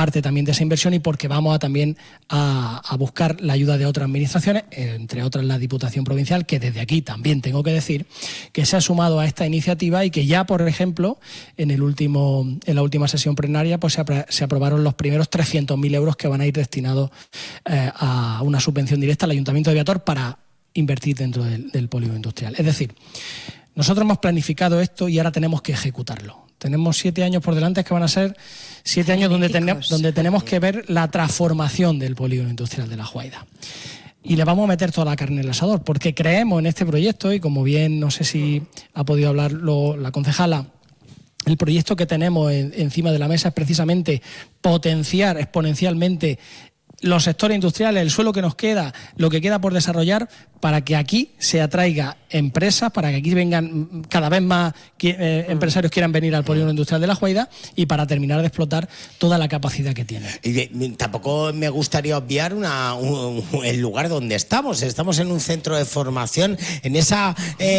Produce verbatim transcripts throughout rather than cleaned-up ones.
parte también de esa inversión y porque vamos a también a, a buscar la ayuda de otras administraciones, entre otras la Diputación Provincial, que desde aquí también tengo que decir que se ha sumado a esta iniciativa y que ya, por ejemplo, en el último en la última sesión plenaria pues se, se aprobaron los primeros trescientos mil euros que van a ir destinados eh, a una subvención directa al Ayuntamiento de Viator para invertir dentro del, del polígono industrial. Es decir, nosotros hemos planificado esto y ahora tenemos que ejecutarlo. Tenemos siete años por delante que van a ser siete años donde, ten, donde tenemos que ver la transformación del polígono industrial de La Juaida. Y le vamos a meter toda la carne en el asador, porque creemos en este proyecto y como bien, no sé si ha podido hablar lo, la concejala, el proyecto que tenemos en, encima de la mesa es precisamente potenciar exponencialmente los sectores industriales, el suelo que nos queda, lo que queda por desarrollar, para que aquí se atraiga empresas, para que aquí vengan cada vez más eh, empresarios quieran venir al polígono industrial de La Juaida y para terminar de explotar toda la capacidad que tiene. Y de, tampoco me gustaría obviar una, un, el lugar donde estamos. Estamos en un centro de formación, en esa,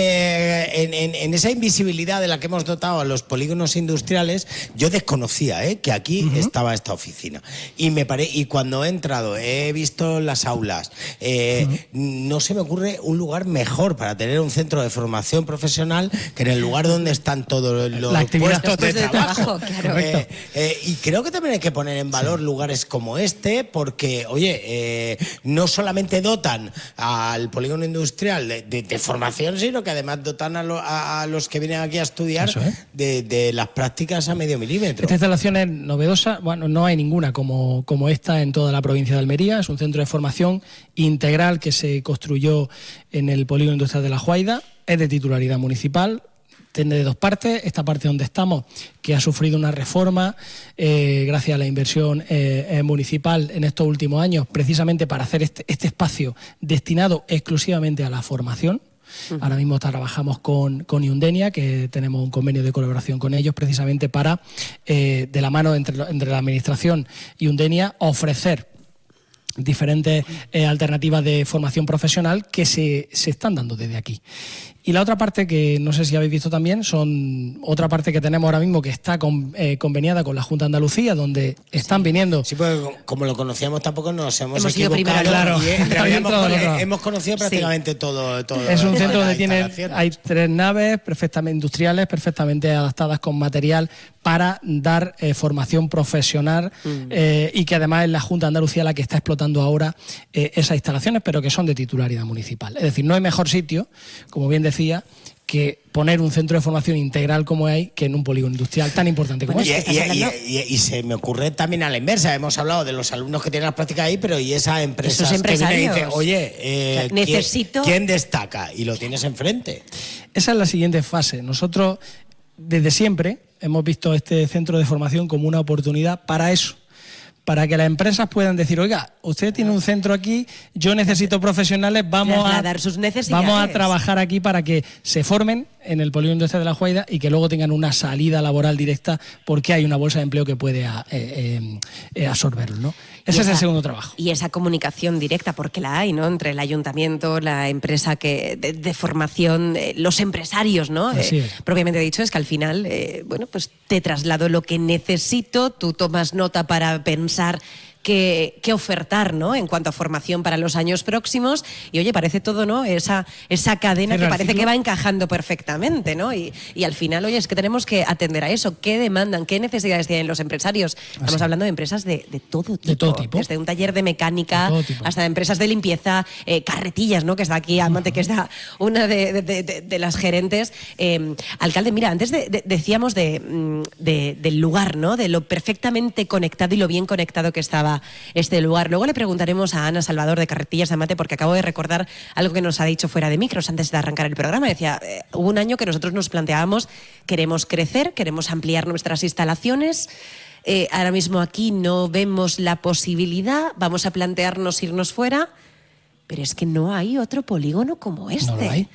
eh, en, en, en esa invisibilidad de la que hemos dotado a los polígonos industriales. Yo desconocía eh, que aquí uh-huh. estaba esta oficina. Y, me pare, y cuando he entrado, he visto las aulas, eh, uh-huh. no se me ocurre un lugar mejor para tener un centro de formación profesional que en el lugar donde están todos los puestos de, de trabajo. Claro. Eh, eh, y creo que también hay que poner en valor sí. lugares como este, porque, oye, eh, no solamente dotan al polígono industrial de, de, de formación, sino que además dotan a, lo, a, a los que vienen aquí a estudiar ¿eh? de, de las prácticas a medio milímetro. Esta instalación es novedosa, bueno, no hay ninguna como, como esta en toda la provincia de Almería. Es un centro de formación integral que se construyó en el polígono industrial de La Juaida, es de titularidad municipal, tiene de dos partes, esta parte donde estamos, que ha sufrido una reforma eh, gracias a la inversión eh, eh, municipal en estos últimos años, precisamente para hacer este, este espacio destinado exclusivamente a la formación. Uh-huh. Ahora mismo trabajamos con, con Iundenia, que tenemos un convenio de colaboración con ellos precisamente para, eh, de la mano entre, entre la Administración y Iundenia, ofrecer diferentes eh, alternativas de formación profesional que se, se están dando desde aquí. Y la otra parte que no sé si habéis visto también, son otra parte que tenemos ahora mismo que está con, eh, conveniada con la Junta de Andalucía, donde están sí. viniendo... Sí, pues como lo conocíamos tampoco nos hemos, hemos primero, equivocado. Claro. Y en realidad hemos, hemos conocido prácticamente sí. todo, todo. Es un centro donde tiene, hay tres naves perfectamente industriales, perfectamente adaptadas con material para dar eh, formación profesional mm. eh, y que además es la Junta de Andalucía la que está explotando ahora eh, esas instalaciones, pero que son de titularidad municipal. Es decir, no hay mejor sitio, como bien decía, que poner un centro de formación integral como hay que en un polígono industrial tan importante como bueno, este. Y, y, y, y, y se me ocurre también a la inversa. Hemos hablado de los alumnos que tienen las prácticas ahí, pero y esas empresas que vienen y dicen, oye, eh, necesito... ¿quién, ¿quién destaca? Y lo tienes enfrente. Esa es la siguiente fase. Nosotros, desde siempre, hemos visto este centro de formación como una oportunidad para eso. Para que las empresas puedan decir, oiga, usted tiene un centro aquí, yo necesito profesionales, vamos a, dar sus necesidades. Vamos a trabajar aquí para que se formen en el polígono industrial de La Juaida y que luego tengan una salida laboral directa porque hay una bolsa de empleo que puede a, eh, eh, absorberlo, ¿no? Ese esa, es el segundo trabajo. Y esa comunicación directa, porque la hay, ¿no? Entre el ayuntamiento, la empresa que de, de formación, eh, los empresarios, ¿no? Así eh, es. Propiamente dicho, es que al final, eh, bueno, pues te traslado lo que necesito, tú tomas nota para pensar qué, qué ofertar, ¿no? En cuanto a formación para los años próximos. Y oye, parece todo, ¿no? Esa, esa cadena que parece que va encajando perfectamente, ¿no? Y, y al final, oye, es que tenemos que atender a eso. ¿Qué demandan? ¿Qué necesidades tienen los empresarios? Estamos Así. hablando de empresas de, de todo tipo. De todo tipo. Desde un taller de mecánica de hasta de empresas de limpieza, eh, carretillas, ¿no? Que está aquí, Amate, uh-huh. que está una de, de, de, de las gerentes. Eh, alcalde, mira, antes de, de, decíamos de, de, del lugar, ¿no? De lo perfectamente conectado y lo bien conectado que estaba este lugar. Luego le preguntaremos a Ana Salvador de Carretillas de Amate, porque acabo de recordar algo que nos ha dicho fuera de micros antes de arrancar el programa. Decía, eh, hubo un año que nosotros nos planteábamos, queremos crecer, queremos ampliar nuestras instalaciones. Eh, ahora mismo aquí no vemos la posibilidad, vamos a plantearnos irnos fuera, pero es que no hay otro polígono como este. No lo hay.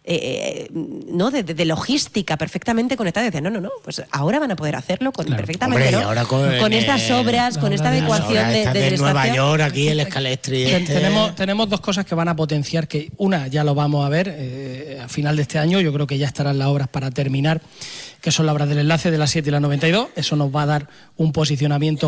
Eh, no de, de logística perfectamente conectada. Decía, no, no, no, pues ahora van a poder hacerlo con, claro. perfectamente, Hombre, ¿no? Ahora con, con estas obras, con esta adecuación de, de, de Nueva York, aquí el Escalestri. Este. Tenemos, tenemos dos cosas que van a potenciar, que una ya lo vamos a ver eh, a final de este año, yo creo que ya estarán las obras para terminar, que son las obras del enlace de la siete y la noventa y dos. Eso nos va a dar un posicionamiento